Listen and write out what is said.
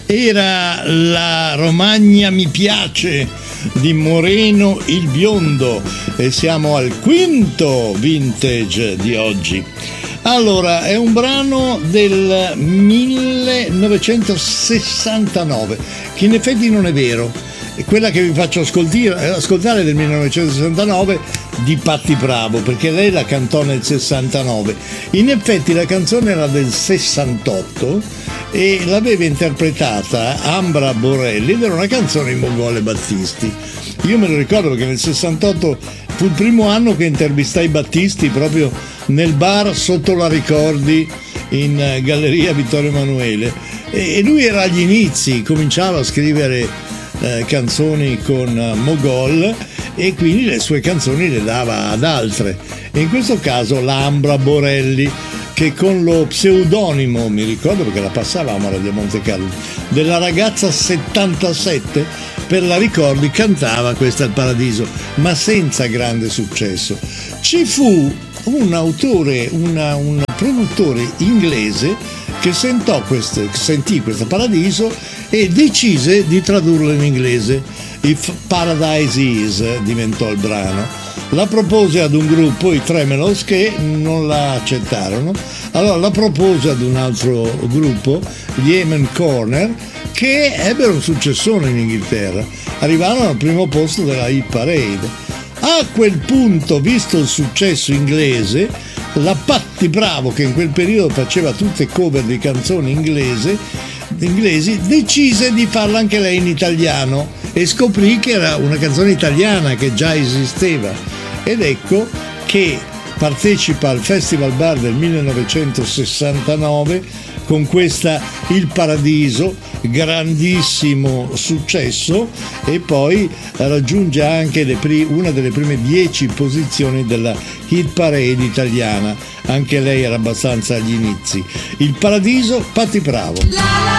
Era la Romagna mi piace di Moreno il Biondo e siamo al quinto vintage di oggi. Allora, è un brano del 1969, che in effetti non è vero. È quella che vi faccio ascoltare del 1969 di Patti Bravo, perché lei la cantò nel 69. In effetti la canzone era del 68 e l'aveva interpretata Ambra Borelli ed era una canzone in Mogol e Battisti. Io me lo ricordo perché nel 68 fu il primo anno che intervistai Battisti proprio nel bar sotto la Ricordi in Galleria Vittorio Emanuele, e lui era agli inizi, cominciava a scrivere canzoni con Mogol e quindi le sue canzoni le dava ad altre, e in questo caso la Ambra Borelli, che con lo pseudonimo, mi ricordo perché la passavamo a Radio Monte Carlo, della ragazza 77, per la Ricordi cantava Questo è il paradiso, ma senza grande successo. Ci fu un autore, un produttore inglese che sentì questo paradiso e decise di tradurlo in inglese. If Paradise Is diventò il brano. La propose ad un gruppo, i Tremelos, che non la accettarono. Allora la propose ad un altro gruppo, gli Amen Corner, che ebbero un successone in Inghilterra. Arrivarono al primo posto della Hit Parade. A quel punto, visto il successo inglese, la Patti Bravo, che in quel periodo faceva tutte cover di canzoni inglesi, decise di farla anche lei in italiano e scoprì che era una canzone italiana che già esisteva, ed ecco che partecipa al Festival Bar del 1969 con questa Il Paradiso, grandissimo successo, e poi raggiunge anche una delle prime 10 posizioni della Hit Parade italiana. Anche lei era abbastanza agli inizi. Il Paradiso, Patti Bravo.